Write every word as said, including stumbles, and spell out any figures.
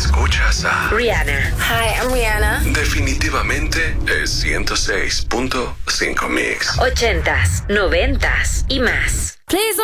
Escuchas a Rihanna. Hi, I'm Rihanna. Definitivamente es ciento seis punto cinco Mix. Ochentas, noventas y más. Please